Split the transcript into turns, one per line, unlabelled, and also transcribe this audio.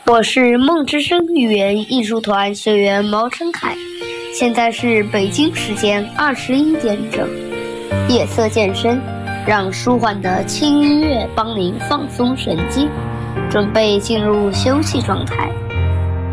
我是梦之声语言艺术团学员毛晨凯，现在是北京时间21点整。夜色渐深，让舒缓的轻音乐帮您放松神经，准备进入休息状态。